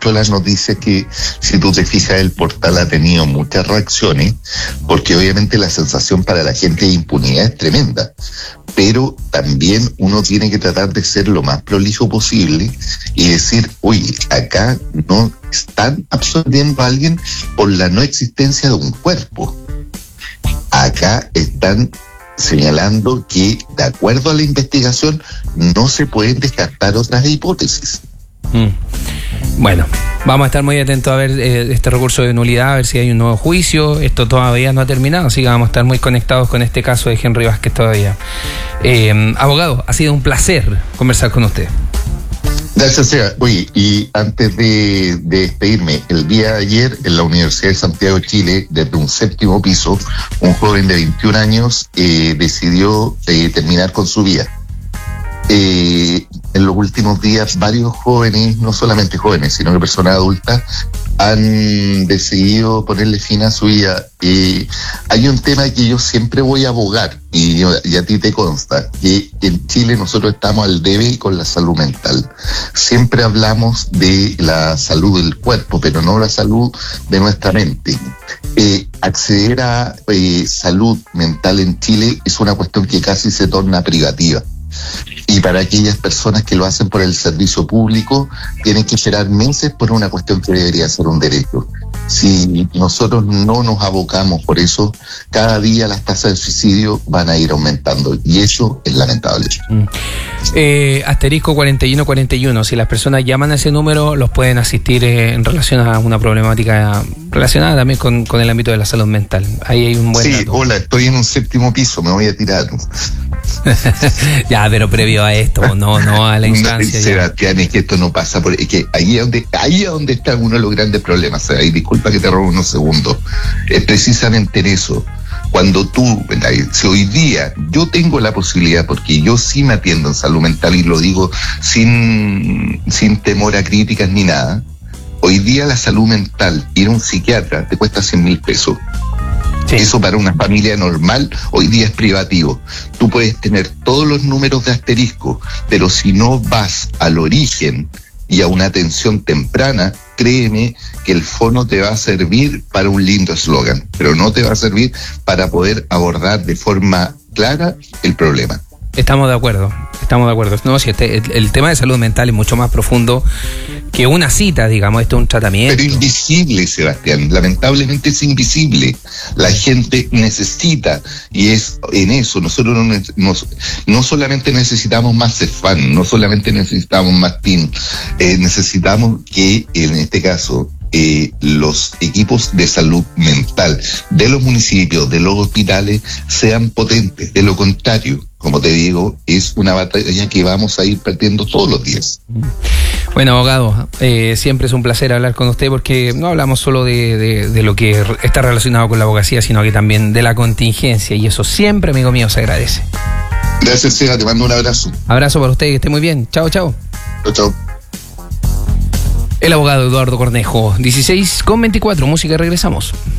dentro de las noticias que, si tú te fijas, el portal ha tenido muchas reacciones, porque obviamente la sensación para la gente de impunidad es tremenda, pero también uno tiene que tratar de ser lo más prolijo posible y decir, oye, acá no están absolviendo a alguien por la no existencia de un cuerpo. Acá están señalando que, de acuerdo a la investigación, no se pueden descartar otras hipótesis. Bueno, vamos a estar muy atentos a ver este recurso de nulidad, a ver si hay un nuevo juicio. Esto todavía no ha terminado, así que vamos a estar muy conectados con este caso de Henry Vázquez todavía. Abogado, ha sido un placer conversar con usted. Gracias, Seba. Oye, y antes de despedirme, el día de ayer en la Universidad de Santiago de Chile, desde un 7º piso, un joven de 21 años decidió terminar con su vida. En los últimos días varios jóvenes, no solamente jóvenes, sino que personas adultas, han decidido ponerle fin a su vida. Hay un tema que yo siempre voy a abogar, y a ti te consta, que en Chile nosotros estamos al debe con la salud mental. Siempre hablamos de la salud del cuerpo, pero no la salud de nuestra mente. Acceder a salud mental en Chile es una cuestión que casi se torna privativa. Y para aquellas personas que lo hacen por el servicio público, tienen que esperar meses por una cuestión que debería ser un derecho. Si nosotros no nos abocamos por eso, cada día las tasas de suicidio van a ir aumentando, y eso es lamentable. Asterisco 4141, si las personas llaman a ese número, los pueden asistir en relación a una problemática relacionada también con el ámbito de la salud mental. Ahí hay un buen dato. Hola, estoy en un 7º piso, me voy a tirar. Ya, pero previo a esto, no a la instancia. Sebastián, es que esto no pasa por... Es que ahí es donde está uno de los grandes problemas. Y disculpa que te robo unos segundos. Es precisamente en eso. Cuando tú, si hoy día yo tengo la posibilidad, porque yo sí me atiendo en salud mental y lo digo sin temor a críticas ni nada, hoy día la salud mental, ir a un psiquiatra te cuesta 100.000 pesos. Sí. Eso para una familia normal hoy día es privativo. Tú puedes tener todos los números de asterisco, pero si no vas al origen y a una atención temprana, créeme que el fono te va a servir para un lindo eslogan, pero no te va a servir para poder abordar de forma clara el problema. Estamos de acuerdo. No, si el tema de salud mental es mucho más profundo que una cita, digamos, esto es un tratamiento. Pero invisible, Sebastián, lamentablemente es invisible. La gente necesita, y es en eso, nosotros no solamente necesitamos más CEFAN, no solamente necesitamos más TIN, necesitamos que, en este caso, los equipos de salud mental de los municipios, de los hospitales, sean potentes. De lo contrario, como te digo, es una batalla que vamos a ir perdiendo todos los días. Bueno, abogado, siempre es un placer hablar con usted, porque no hablamos solo de lo que está relacionado con la abogacía, sino que también de la contingencia, y eso siempre, amigo mío, se agradece. Gracias, Seba, te mando un abrazo. Abrazo para usted, que esté muy bien. Chao. Chao. El abogado Eduardo Cornejo, 16:24, música, regresamos.